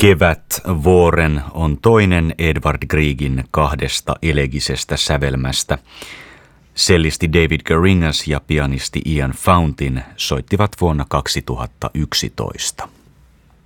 Kevät vuoren on toinen Edvard Griegin 2 elegisestä sävelmästä. Cellisti David Geringas ja pianisti Ian Fountain soittivat vuonna 2011.